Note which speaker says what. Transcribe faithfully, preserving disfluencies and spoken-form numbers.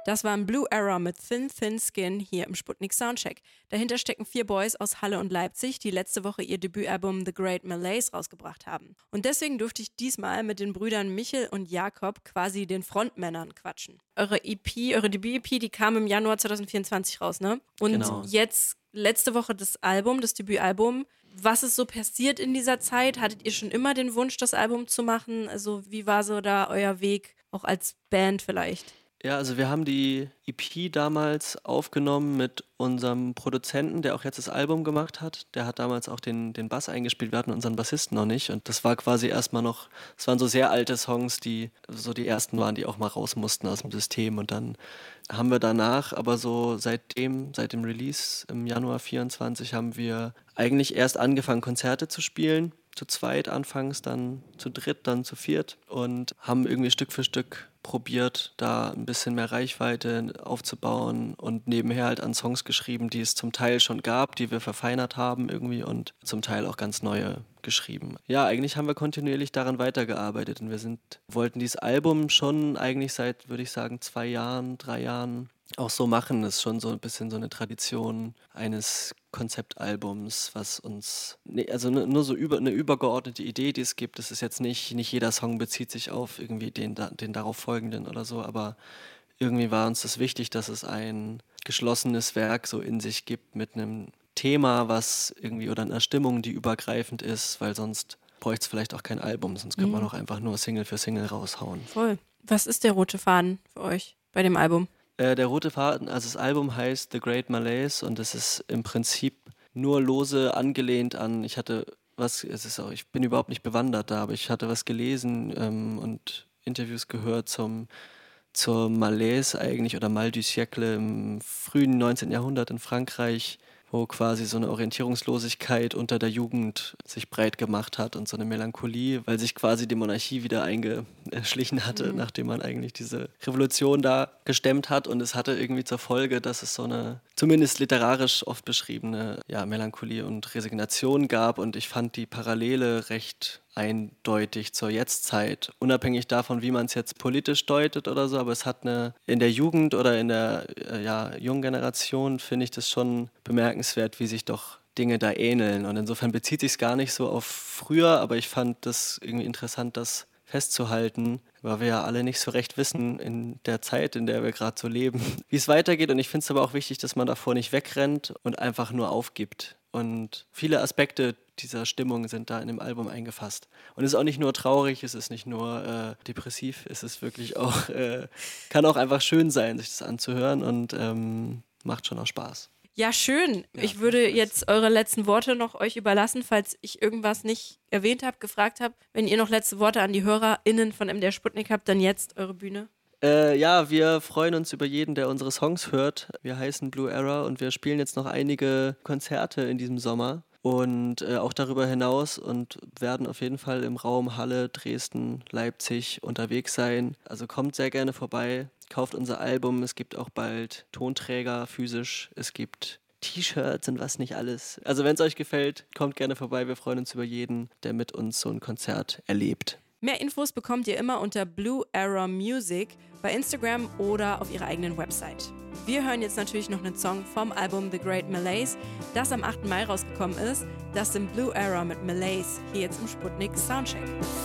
Speaker 1: Das war ein Blue Error mit Thin Thin Skin hier im Sputnik Soundcheck. Dahinter stecken vier Boys aus Halle und Leipzig, die letzte Woche ihr Debütalbum The Great Malaise rausgebracht haben. Und deswegen durfte ich diesmal mit den Brüdern Michel und Jakob, quasi den Frontmännern, quatschen. Eure E P, eure Debüt-E P, die kam im Januar zwanzig vierundzwanzig raus, ne? Und
Speaker 2: Genau.
Speaker 1: jetzt letzte Woche das Album, das Debütalbum. Was ist so passiert in dieser Zeit? Hattet ihr schon immer den Wunsch, das Album zu machen? Also wie war so da euer Weg, auch als Band vielleicht?
Speaker 2: Ja, also wir haben die E P damals aufgenommen mit unserem Produzenten, der auch jetzt das Album gemacht hat. Der hat damals auch den, den Bass eingespielt, wir hatten unseren Bassisten noch nicht. Und das war quasi erstmal noch, es waren so sehr alte Songs, die so die ersten waren, die auch mal raus mussten aus dem System. Und dann haben wir danach, aber so seitdem, seit dem Release im Januar vierundzwanzig, haben wir eigentlich erst angefangen, Konzerte zu spielen. Zu zweit anfangs, dann zu dritt, dann zu viert und haben irgendwie Stück für Stück probiert, da ein bisschen mehr Reichweite aufzubauen und nebenher halt an Songs geschrieben, die es zum Teil schon gab, die wir verfeinert haben irgendwie und zum Teil auch ganz neue geschrieben. Ja, eigentlich haben wir kontinuierlich daran weitergearbeitet und wir sind, wollten dieses Album schon eigentlich seit, würde ich sagen, zwei Jahren, drei Jahren auch so machen. Das ist schon so ein bisschen so eine Tradition eines Konzeptalbums, was uns, nee, also nur so über, eine übergeordnete Idee, die es gibt. Das ist jetzt nicht, nicht jeder Song bezieht sich auf irgendwie den, den darauf folgenden oder so, aber irgendwie war uns das wichtig, dass es ein geschlossenes Werk so in sich gibt mit einem Thema, was irgendwie oder einer Stimmung, die übergreifend ist, weil sonst bräuchte es vielleicht auch kein Album, sonst könnte man auch einfach nur Single für Single raushauen.
Speaker 1: Voll. Was ist der rote Faden für euch bei dem Album?
Speaker 2: Äh, der rote Faden, also das Album heißt The Great Malaise und es ist im Prinzip nur lose angelehnt an, ich hatte was, es ist auch, ich bin überhaupt nicht bewandert da, aber ich hatte was gelesen ähm, und Interviews gehört zum, zur Malaise eigentlich oder Mal du siècle im frühen neunzehnten Jahrhundert in Frankreich, wo quasi so eine Orientierungslosigkeit unter der Jugend sich breit gemacht hat und so eine Melancholie, weil sich quasi die Monarchie wieder eingeschlichen hatte, mhm. nachdem man eigentlich diese Revolution da gestemmt hat. Und es hatte irgendwie zur Folge, dass es so eine, zumindest literarisch oft beschriebene, ja, Melancholie und Resignation gab. Und ich fand die Parallele recht eindeutig zur Jetztzeit, unabhängig davon, wie man es jetzt politisch deutet oder so, aber es hat eine, in der Jugend oder in der äh, ja, jungen Generation finde ich das schon bemerkenswert, wie sich doch Dinge da ähneln und insofern bezieht sich es gar nicht so auf früher, aber ich fand das irgendwie interessant, das festzuhalten, weil wir ja alle nicht so recht wissen in der Zeit, in der wir gerade so leben, wie es weitergeht und ich finde es aber auch wichtig, dass man davor nicht wegrennt und einfach nur aufgibt und viele Aspekte dieser Stimmung sind da in dem Album eingefasst. Und es ist auch nicht nur traurig, es ist nicht nur äh, depressiv, es ist wirklich auch, äh, kann auch einfach schön sein, sich das anzuhören und ähm, macht schon auch Spaß.
Speaker 1: Ja, schön.
Speaker 2: Ja,
Speaker 1: ich würde jetzt eure letzten Worte noch euch überlassen, falls ich irgendwas nicht erwähnt habe, gefragt habe. Wenn ihr noch letzte Worte an die HörerInnen von M D R Sputnik habt, dann jetzt eure Bühne.
Speaker 2: Äh, ja, wir freuen uns über jeden, der unsere Songs hört. Wir heißen Blue Error und wir spielen jetzt noch einige Konzerte in diesem Sommer. Und äh, auch darüber hinaus und werden auf jeden Fall im Raum Halle, Dresden, Leipzig unterwegs sein. Also kommt sehr gerne vorbei, kauft unser Album. Es gibt auch bald Tonträger physisch. Es gibt T-Shirts und was nicht alles. Also wenn es euch gefällt, kommt gerne vorbei. Wir freuen uns über jeden, der mit uns so ein Konzert erlebt.
Speaker 1: Mehr Infos bekommt ihr immer unter Blue Error Music bei Instagram oder auf ihrer eigenen Website. Wir hören jetzt natürlich noch einen Song vom Album The Great Malaise, das am achten Mai rausgekommen ist. Das sind Blue Error mit Malaise, hier jetzt im Sputnik Soundcheck.